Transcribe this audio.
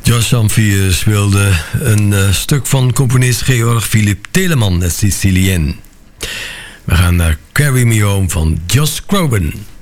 Jos Amfius speelde een stuk van componist Georg Philipp Telemann, het Siciliën. We gaan naar Carry Me Home van Josh Groban.